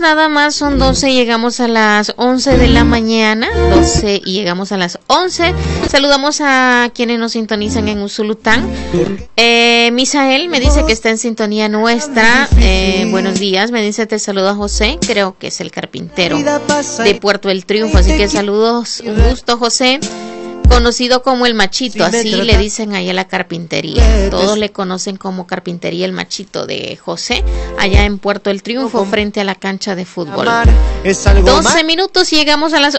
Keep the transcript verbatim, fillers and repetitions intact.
nada más, son doce y llegamos a las once de la mañana, doce y llegamos a las once. Saludamos a quienes nos sintonizan en Usulután. Eh, Misael me dice que está en sintonía nuestra. Eh, buenos días, me dice te saludo a José, creo que es el carpintero de Puerto del Triunfo, así que saludos, un gusto José. Conocido como el Machito, así le dicen ahí a la carpintería. Todos le conocen como Carpintería el Machito de José, allá en Puerto del Triunfo, frente a la cancha de fútbol. doce minutos y llegamos a las